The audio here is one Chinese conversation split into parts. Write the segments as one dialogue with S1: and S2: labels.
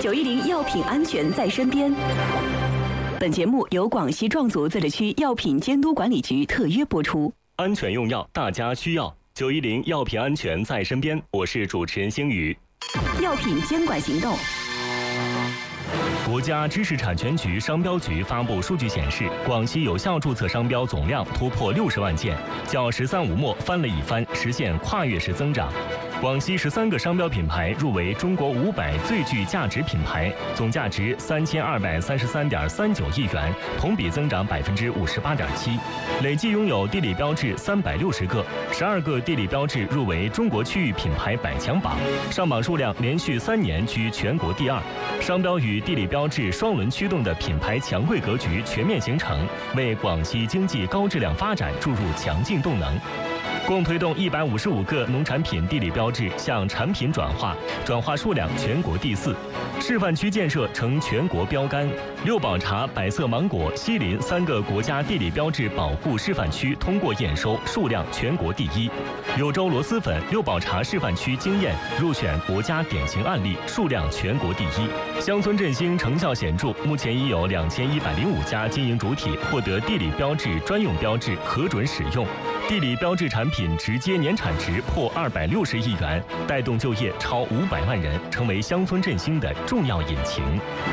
S1: 910药品安全在身边。本节目由广西壮族自治区药品监督管理局特约播出。
S2: 安全用药，大家需要。910药品安全在身边，我是主持人星宇。
S1: 药品监管行动。
S2: 国家知识产权局商标局发布数据显示，广西有效注册商标总量突破60万件，较“十三五”末翻了一番，实现跨越式增长。广西13个商标品牌入围中国500最具价值品牌，总价值3233.39亿元，同比增长58.7%。累计拥有地理标志360个，12个地理标志入围中国区域品牌100强榜，上榜数量连续3年居全国第2。商标与地理标志双轮驱动的品牌强贵格局全面形成，为广西经济高质量发展注入强劲动能。共推动155个农产品地理标志向产品转化数量全国第4。示范区建设成全国标杆，六宝茶、百色芒果、西林3个国家地理标志保护示范区通过验收，数量全国第1。柳州螺蛳粉、六宝茶示范区经验入选国家典型案例，数量全国第1。乡村振兴成效显著，目前已有2105家经营主体获得地理标志专用标志核准使用，地理标志产品直接年产值破260亿元，带动就业超500万人，成为乡村振兴的重要引擎。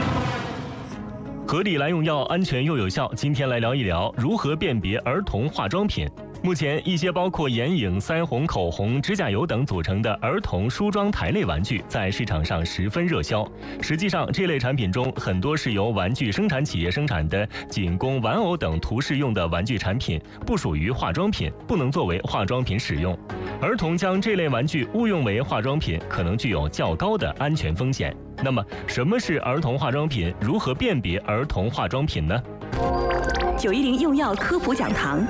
S2: 合理来用药，安全又有效。今天来聊一聊如何辨别儿童化妆品。目前，一些包括眼影、腮红、口红、指甲油等组成的儿童梳妆台类玩具在市场上十分热销。实际上，这类产品中很多是由玩具生产企业生产的，仅供玩偶等图示用的玩具产品，不属于化妆品，不能作为化妆品使用。儿童将这类玩具误用为化妆品，可能具有较高的安全风险。那么，什么是儿童化妆品？如何辨别儿童化妆品呢
S1: ？910用药科普讲堂。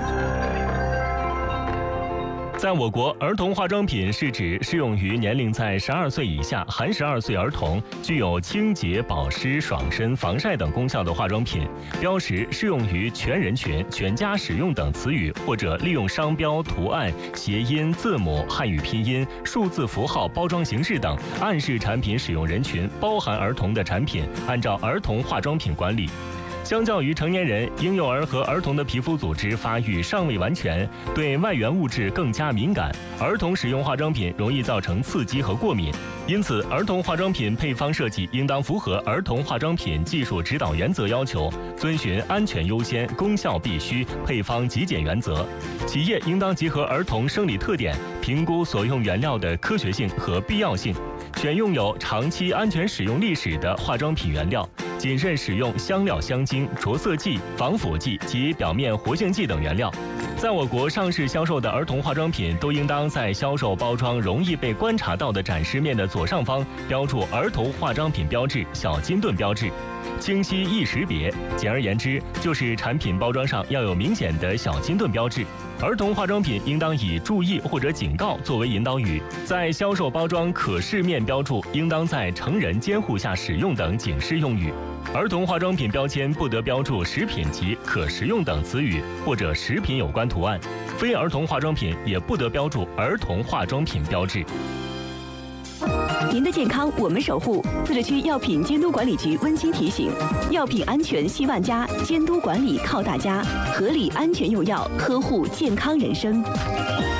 S2: 在我国，儿童化妆品是指适用于年龄在12岁以下含12岁儿童，具有清洁、保湿、爽身、防晒等功效的化妆品。标识适用于全人群、全家使用等词语，或者利用商标、图案、谐音、字母、汉语拼音、数字符号、包装形式等暗示产品使用人群包含儿童的产品，按照儿童化妆品管理。相较于成年人，婴幼儿和儿童的皮肤组织发育尚未完全，对外源物质更加敏感，儿童使用化妆品容易造成刺激和过敏。因此，儿童化妆品配方设计应当符合儿童化妆品技术指导原则要求，遵循安全优先、功效必须、配方极简原则。企业应当结合儿童生理特点，评估所用原料的科学性和必要性，选用有长期安全使用历史的化妆品原料，谨慎使用香料、香精、着色剂、防腐剂及表面活性剂等原料。在我国上市销售的儿童化妆品都应当在销售包装容易被观察到的展示面的左上方标注儿童化妆品标志、小金盾标志，清晰易识别。简而言之，就是产品包装上要有明显的小金盾标志。儿童化妆品应当以注意或者警告作为引导语，在销售包装可视面标注应当在成人监护下使用等警示用语。儿童化妆品标签不得标注食品及可食用等词语或者食品有关图案，非儿童化妆品也不得标注儿童化妆品标志。
S1: 您的健康我们守护。自治区药品监督管理局温馨提醒：药品安全系万家，监督管理靠大家，合理安全用药，呵护健康人生。